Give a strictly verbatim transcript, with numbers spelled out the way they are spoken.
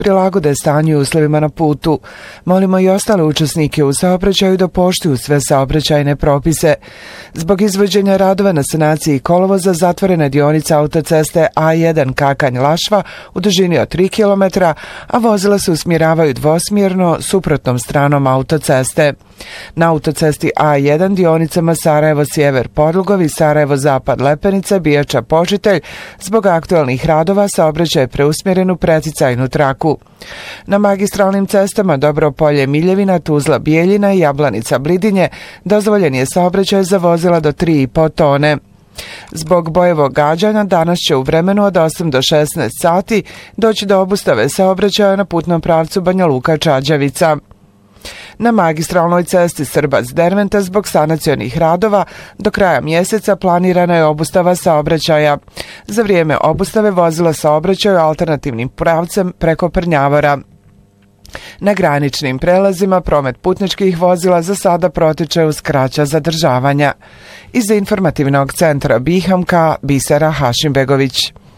prilagode stanju i uslovima na putu. Molimo i ostale učesnike u saobraćaju da poštuju sve saobraćajne propise. Zbog izvođenja radova na sanaciji kolovoza zatvorena dionica autoceste A jedan Kakanj-Lašva u dužini od tri kilometra, a vozila se usmjeravaju dvosmjerno suprotnom stranom autoceste. Na autocesti A jedan dionicama Sarajevo-Sjever-Podlugovi, Sarajevo-Zapad-Lepenica, Bijača-Počitelj zbog aktualnih radova saobraćaj je preusmjeren u preticajnu traku. Na magistralnim cestama Dobropolje-Miljevina, Tuzla-Bijeljina i Jablanica-Blidinje dozvoljen je saobraćaj za vozila do tri i po tone. Zbog bojevog gađanja danas će u vremenu od osam do šesnaest sati doći do obustave saobraćaja na putnom pravcu Banja Luka-Čađavica. Na magistralnoj cesti Srbac-Derventa zbog sanacionih radova do kraja mjeseca planirana je obustava saobraćaja. Za vrijeme obustave vozila saobraćaju alternativnim pravcem preko Prnjavora. Na graničnim prelazima promet putničkih vozila za sada protiče uz kraća zadržavanja. Iz informativnog centra Bihamka, Bisera Hašimbegović.